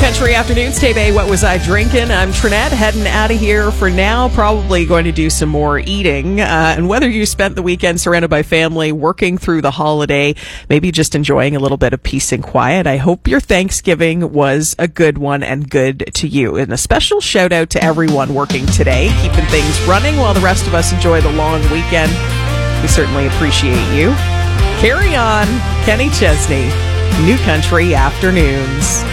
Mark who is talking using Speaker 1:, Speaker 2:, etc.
Speaker 1: Country Afternoons, Tebe, what was I drinking? I'm Trinette, heading out of here for now, probably going to do some more eating. And whether you spent the weekend surrounded by family, working through the holiday, maybe just enjoying a little bit of peace and quiet, I hope your Thanksgiving was a good one and good to you. And a special shout out to everyone working today, keeping things running while the rest of us enjoy the long weekend. We certainly appreciate you. Carry on, Kenny Chesney, New Country Afternoons.